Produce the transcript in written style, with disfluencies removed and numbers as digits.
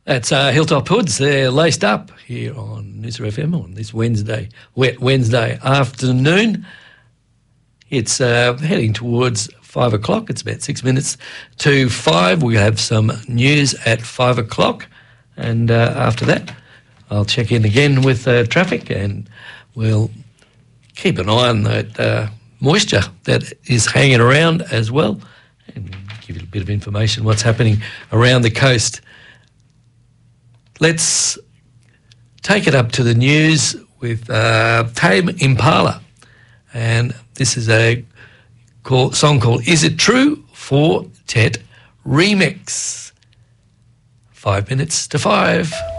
That's Hilltop Hoods. They're laced up here on Noosa FM on this Wednesday, wet Wednesday afternoon. It's heading towards 5 o'clock. It's about 6 minutes to 5. We have some news at 5 o'clock. And after that, I'll check in again with traffic, and we'll keep an eye on that moisture that is hanging around as well, and give you a bit of information what's happening around the coast. Let's take it up to the news with Tame Impala, and this is a song called Is It True for Tet Remix. 5 minutes to 5.